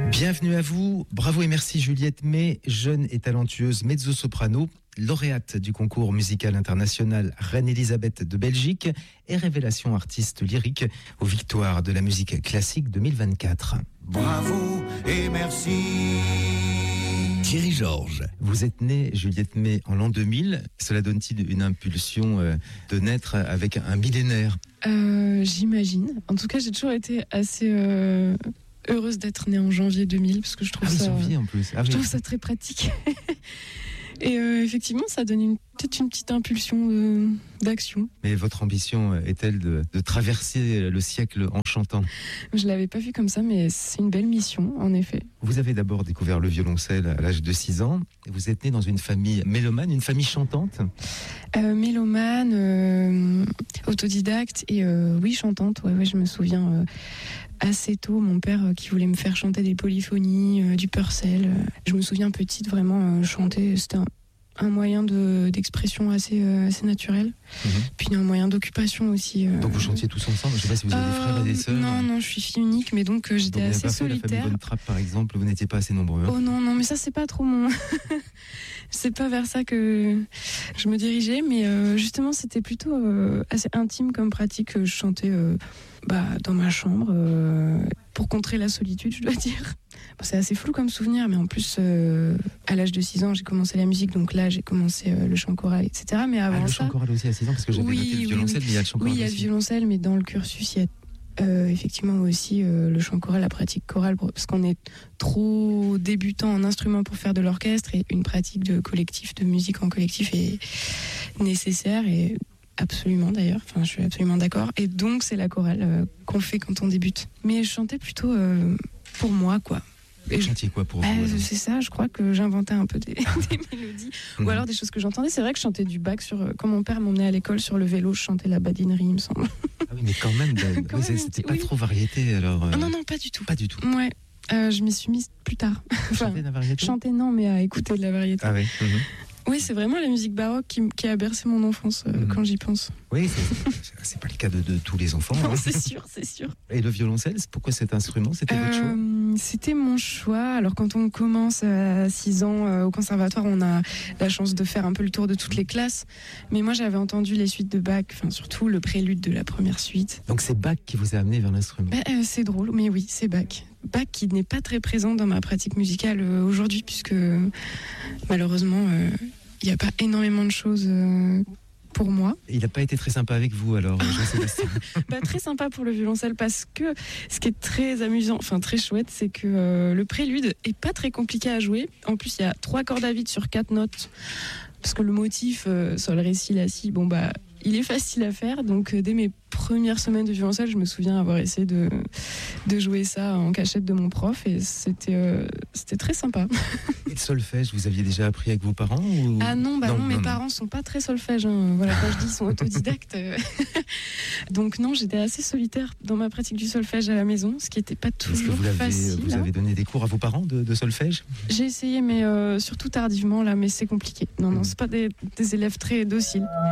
Bienvenue à vous, bravo et merci Juliette May, jeune et talentueuse mezzo-soprano, lauréate du concours musical international Reine-Elisabeth de Belgique et révélation artiste lyrique aux victoires de la musique classique 2024. Bravo et merci. Thierry Georges. Vous êtes née, Juliette May, en l'an 2000. Cela donne-t-il une impulsion de naître avec un millénaire ? J'imagine. En tout cas, j'ai toujours été assez heureuse d'être née en janvier 2000 parce que je trouve janvier en plus. Je trouve ça très pratique. Et effectivement, ça donne peut-être une petite impulsion d'action. Mais votre ambition est-elle de traverser le siècle en chantant ? Je ne l'avais pas vu comme ça, mais c'est une belle mission, en effet. Vous avez d'abord découvert le violoncelle à l'âge de 6 ans. Vous êtes née dans une famille mélomane, une famille chantante ? Mélomane, autodidacte et oui, chantante. Ouais, je me souviens assez tôt, mon père qui voulait me faire chanter des polyphonies, du Purcell. Je me souviens petite, vraiment chanter, c'était un moyen d'expression assez naturel. Puis un moyen d'occupation aussi. Donc vous chantiez tous ensemble ? Je ne sais pas si vous avez des frères et des sœurs. Non, je suis fille unique, mais donc j'étais assez solitaire. La famille Bonne-Trappe, par exemple, vous n'étiez pas assez nombreux. Oh non, mais ça c'est pas trop mon... C'est pas vers ça que je me dirigeais, mais justement c'était plutôt assez intime comme pratique. Je chantais dans ma chambre pour contrer la solitude, je dois dire. Bon, c'est assez flou comme souvenir, mais en plus à l'âge de 6 ans j'ai commencé la musique, donc là j'ai commencé le chant choral, etc. Mais avant le ça, chant choral aussi à 6 ans, parce que j'avais noté le violoncelle, mais il y a le chant choral aussi. Oui, il y a le violoncelle, mais dans le cursus il y a effectivement aussi le chant choral, la pratique chorale, parce qu'on est trop débutant en instrument pour faire de l'orchestre, et une pratique de collectif, de musique en collectif est nécessaire, et absolument d'ailleurs, je suis absolument d'accord, et donc c'est la chorale qu'on fait quand on débute. Mais je chantais plutôt pour moi, quoi. Vous chantiez quoi pour vous ? C'est ça, je crois que j'inventais un peu des mélodies, ou alors des choses que j'entendais. C'est vrai que je chantais du Bach quand mon père m'emmenait à l'école sur le vélo, je chantais la badinerie, il me semble. Ah oui, mais quand même, c'était pas trop variété alors. Non, pas du tout. Pas du tout. Ouais, je m'y suis mise plus tard. Chanter de la variété ? Chanter non, mais à écouter de la variété. Ah oui. Oui, c'est vraiment la musique baroque qui a bercé mon enfance quand j'y pense. Oui, c'est pas le cas de tous les enfants. Non, hein. c'est sûr. Et le violoncelle, pourquoi cet instrument ? C'était votre choix ? C'était mon choix. Alors quand on commence à 6 ans au conservatoire, on a la chance de faire un peu le tour de toutes les classes. Mais moi j'avais entendu les suites de Bach, surtout le prélude de la première suite. Donc c'est Bach qui vous a amené vers l'instrument ? C'est drôle, mais oui, c'est Bach. Bach qui n'est pas très présent dans ma pratique musicale aujourd'hui, puisque malheureusement il n'y a pas énormément de choses pour moi. Il n'a pas été très sympa avec vous alors, Jean-Sébastien ? Très sympa pour le violoncelle, parce que ce qui est très amusant, très chouette, c'est que le prélude est pas très compliqué à jouer. En plus, il y a 3 cordes à vide sur 4 notes, parce que le motif sol, ré, si, la, si, il est facile à faire. Donc dès mes premières semaines de violoncelle, je me souviens avoir essayé de jouer ça en cachette de mon prof, et c'était très sympa. Et le solfège, vous aviez déjà appris avec vos parents ou... Ah non, mes parents sont pas très solfège. Voilà, quand je dis ils sont autodidactes. Donc non, j'étais assez solitaire dans ma pratique du solfège à la maison, ce qui n'était pas toujours facile. Vous avez donné des cours à vos parents de solfège ? J'ai essayé, mais surtout tardivement là, mais c'est compliqué. Non, c'est pas des élèves très dociles.